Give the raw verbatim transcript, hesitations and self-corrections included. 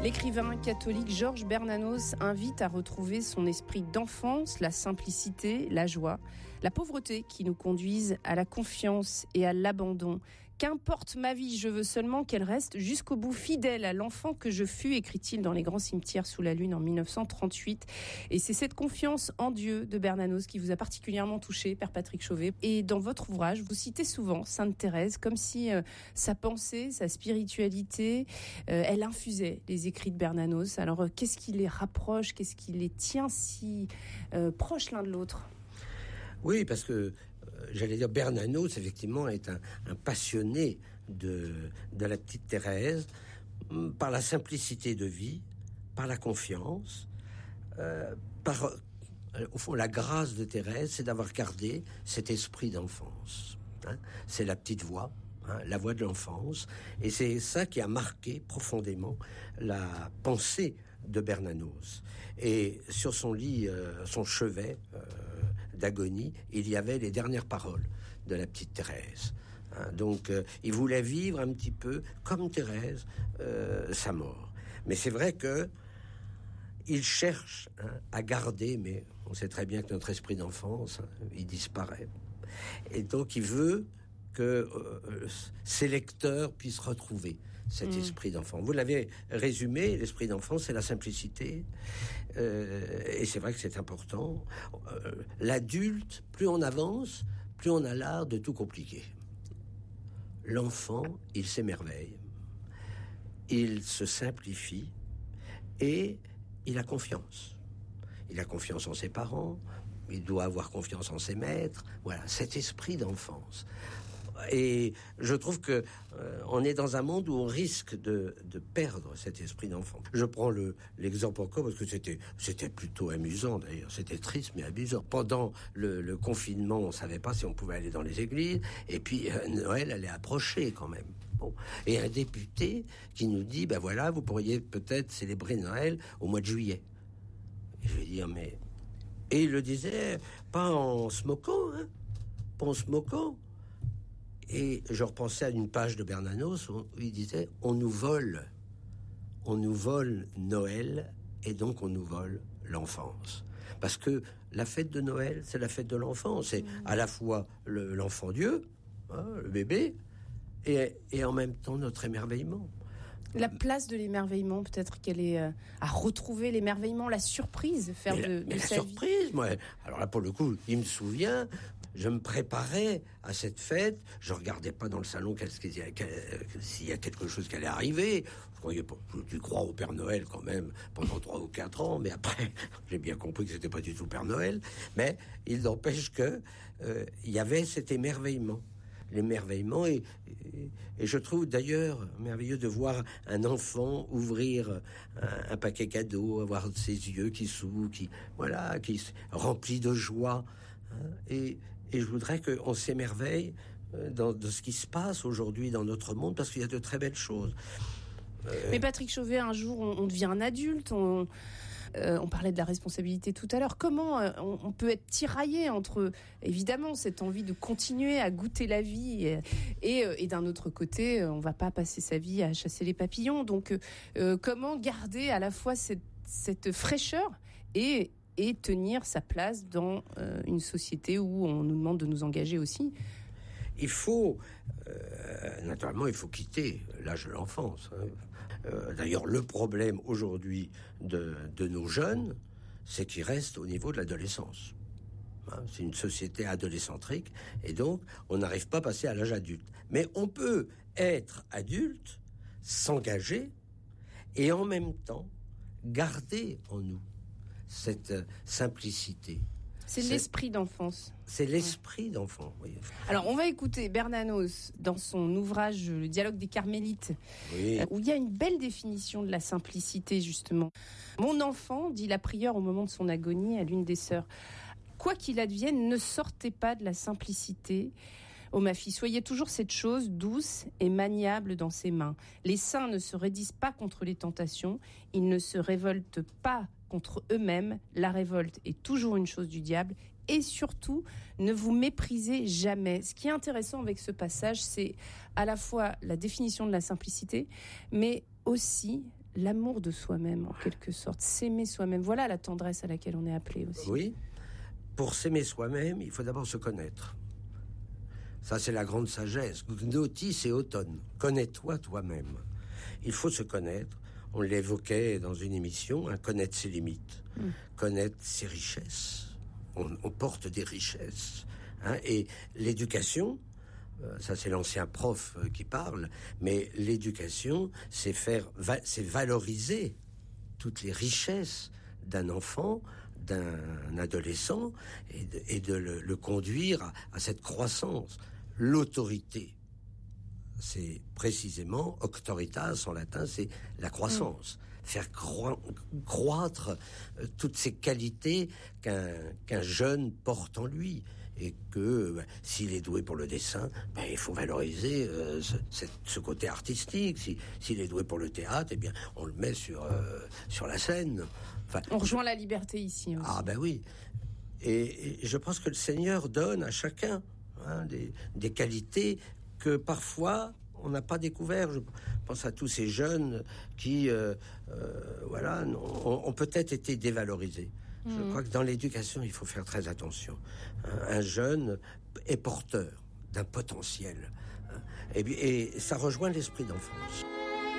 L'écrivain catholique Georges Bernanos invite à retrouver son esprit d'enfance, la simplicité, la joie, la pauvreté qui nous conduisent à la confiance et à l'abandon. Qu'importe ma vie, je veux seulement qu'elle reste jusqu'au bout fidèle à l'enfant que je fus, écrit-il dans Les Grands Cimetières sous la Lune en dix-neuf cent trente-huit. Et c'est cette confiance en Dieu de Bernanos qui vous a particulièrement touché, Père Patrick Chauvet. Et dans votre ouvrage, vous citez souvent Sainte Thérèse, comme si euh, sa pensée, sa spiritualité, euh, elle infusait les écrits de Bernanos. Alors, euh, qu'est-ce qui les rapproche, qu'est-ce qui les tient si euh, proches l'un de l'autre ? Oui, parce que, euh, j'allais dire, Bernanos, effectivement, est un, un passionné de, de la petite Thérèse, par la simplicité de vie, par la confiance, euh, par, euh, au fond, la grâce de Thérèse, c'est d'avoir gardé cet esprit d'enfance. Hein. C'est la petite voix, hein, la voix de l'enfance, et c'est ça qui a marqué profondément la pensée de Bernanos. Et sur son lit, euh, son chevet euh, d'agonie, il y avait les dernières paroles de la petite Thérèse. Hein, donc, euh, il voulait vivre un petit peu comme Thérèse euh, sa mort. Mais c'est vrai que il cherche hein, à garder, mais on sait très bien que notre esprit d'enfance, hein, il disparaît. Et donc, il veut que euh, ses lecteurs puissent retrouver cet mmh. esprit d'enfant. Vous l'avez résumé, l'esprit d'enfant, c'est la simplicité. Euh, et c'est vrai que c'est important. Euh, l'adulte, plus on avance, plus on a l'art de tout compliquer. L'enfant, il s'émerveille. Il se simplifie. Et il a confiance. Il a confiance en ses parents. Il doit avoir confiance en ses maîtres. Voilà, cet esprit d'enfance. Et je trouve que euh, on est dans un monde où on risque de, de perdre cet esprit d'enfant. Je prends le, l'exemple encore parce que c'était, c'était plutôt amusant d'ailleurs. C'était triste mais amusant. Pendant le, le confinement, on savait pas si on pouvait aller dans les églises. Et puis euh, Noël allait approcher quand même. Bon. Et un député qui nous dit, ben voilà, vous pourriez peut-être célébrer Noël au mois de juillet. Et je vais dire, mais... Et il le disait, pas en se moquant, hein, pas en se moquant. Et je repensais à une page de Bernanos où il disait « On nous vole, on nous vole Noël et donc on nous vole l'enfance. » Parce que la fête de Noël, c'est la fête de l'enfance. C'est à la fois le, l'enfant Dieu, hein, le bébé, et, et en même temps notre émerveillement. La place de l'émerveillement, peut-être qu'elle est euh, à retrouver l'émerveillement, la surprise, faire mais de, la, de mais sa la surprise, moi. Alors là, pour le coup, il me souvient, je me préparais à cette fête, je regardais pas dans le salon qu'est-ce qu'il y a, s'il y a quelque chose qui allait arriver. Je croyais pas, tu crois au Père Noël quand même pendant trois ou quatre ans, mais après, j'ai bien compris que c'était pas du tout le Père Noël. Mais il n'empêche que euh, il y avait cet émerveillement. L'émerveillement et, et, et je trouve d'ailleurs merveilleux de voir un enfant ouvrir un, un paquet cadeau, avoir ses yeux qui s'ouvrent, qui voilà, qui remplis de joie. Hein, et, et je voudrais qu'on s'émerveille dans, de ce qui se passe aujourd'hui dans notre monde parce qu'il y a de très belles choses. Euh... Mais Patrick Chauvet, un jour on, on devient un adulte, on... Euh, on parlait de la responsabilité tout à l'heure. Comment euh, on, on peut être tiraillé entre, évidemment, cette envie de continuer à goûter la vie et, et, et d'un autre côté, on ne va pas passer sa vie à chasser les papillons. Donc, euh, comment garder à la fois cette, cette fraîcheur et, et tenir sa place dans euh, une société où on nous demande de nous engager aussi ? Il faut, euh, naturellement, il faut quitter l'âge de l'enfance. Hein. Euh, d'ailleurs, le problème aujourd'hui de, de nos jeunes, c'est qu'ils restent au niveau de l'adolescence. Hein, c'est une société adolescentrique, et donc, on n'arrive pas à passer à l'âge adulte. Mais on peut être adulte, s'engager, et en même temps, garder en nous cette euh, simplicité. C'est, c'est l'esprit d'enfance. C'est l'esprit d'enfant, oui. Alors, on va écouter Bernanos dans son ouvrage « Le dialogue des Carmélites oui. », où il y a une belle définition de la simplicité, justement. « Mon enfant, dit la prieure au moment de son agonie à l'une des sœurs, quoi qu'il advienne, ne sortez pas de la simplicité. Ô ma fille, soyez toujours cette chose douce et maniable dans ses mains. Les saints ne se raidissent pas contre les tentations, ils ne se révoltent pas contre eux-mêmes. La révolte est toujours une chose du diable. Et surtout, ne vous méprisez jamais. » Ce qui est intéressant avec ce passage, c'est à la fois la définition de la simplicité, mais aussi l'amour de soi-même, en quelque sorte, s'aimer soi-même. Voilà la tendresse à laquelle on est appelé aussi. Oui, pour s'aimer soi-même, il faut d'abord se connaître. Ça, c'est la grande sagesse. Gnotis et automne. Connais-toi toi-même. Il faut se connaître. On l'évoquait dans une émission, hein, connaître ses limites, mmh. connaître ses richesses. On, on porte des richesses. Hein, et l'éducation, euh, ça c'est l'ancien prof euh, qui parle, mais l'éducation, c'est faire, va, c'est valoriser toutes les richesses d'un enfant, d'un adolescent, et de, et de le, le conduire à, à cette croissance. L'autorité, c'est précisément, auctoritas en latin, c'est la croissance. Mmh. Faire croi- croître euh, toutes ces qualités qu'un, qu'un jeune porte en lui. Et que bah, s'il est doué pour le dessin, bah, il faut valoriser euh, ce, cette, ce côté artistique. Si, s'il est doué pour le théâtre, eh bien, on le met sur, euh, sur la scène. Enfin, on rejoint je... la liberté ici aussi. Ah ben oui. Et, et je pense que le Seigneur donne à chacun hein, des, des qualités que parfois on n'a pas découvert. Je pense à tous ces jeunes qui, euh, euh, voilà, ont, ont peut-être été dévalorisés. Mmh. Je crois que dans l'éducation, il faut faire très attention. Un jeune est porteur d'un potentiel. Et, et ça rejoint l'esprit d'enfance.